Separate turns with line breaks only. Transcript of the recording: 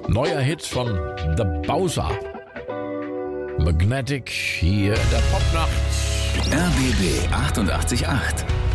Neuer Hit von The Bowser. Magnetic hier in der Popnacht.
RBB 88.8.